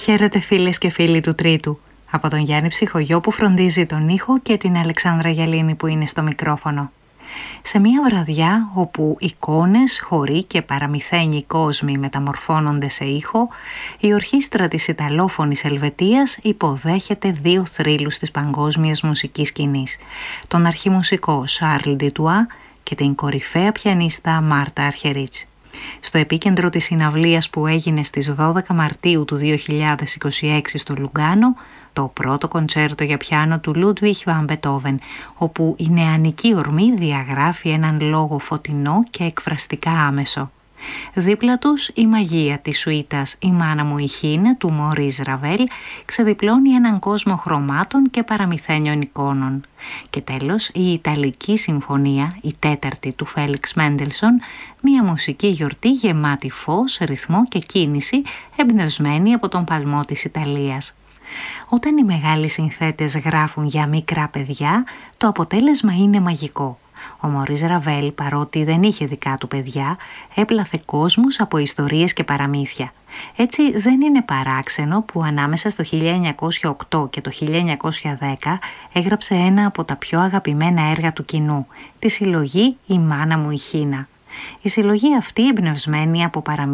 Χαίρετε φίλες και φίλοι του Τρίτου. Από τον Γιάννη Ψυχογειό που φροντίζει τον ήχο και την Αλεξάνδρα Γιαλίνη που είναι στο μικρόφωνο. Σε μια βραδιά όπου εικόνες, χοροί και παραμυθένιοι κόσμοι μεταμορφώνονται σε ήχο, η ορχήστρα της Ιταλόφωνης Ελβετίας υποδέχεται δύο θρύλους της παγκόσμιας μουσικής σκηνής, τον αρχιμουσικό Σάρλ Ντιτουά και την κορυφαία πιανίστα Μάρτα Αρχερίτς. Στο επίκεντρο της συναυλίας που έγινε στις 12 Μαρτίου του 2026 στο Λουγκάνο, το πρώτο κοντσέρτο για πιάνο του Λούντβιχ βαν Μπετόβεν, όπου η νεανική ορμή διαγράφει έναν λόγο φωτεινό και εκφραστικά άμεσο. Δίπλα τους η μαγεία της σουίτας «Η μάνα μου η Χίνα» του Μωρίς Ραβέλ ξεδιπλώνει έναν κόσμο χρωμάτων και παραμυθένιων εικόνων. Και τέλος η Ιταλική Συμφωνία, η τέταρτη του Φέλιξ Μέντελσον, μια μουσική γιορτή γεμάτη φως, ρυθμό και κίνηση, εμπνευσμένη από τον παλμό της Ιταλίας. Όταν οι μεγάλοι συνθέτες γράφουν για μικρά παιδιά, το αποτέλεσμα είναι μαγικό. Ο Μωρίς Ραβέλ, παρότι δεν είχε δικά του παιδιά, έπλαθε κόσμους από ιστορίες και παραμύθια. Έτσι δεν είναι παράξενο που ανάμεσα στο 1908 και το 1910 έγραψε ένα από τα πιο αγαπημένα έργα του κοινού, τη συλλογή «Η μάνα μου η Χίνα». Η συλλογή αυτή, εμπνευσμένη από παραμύθια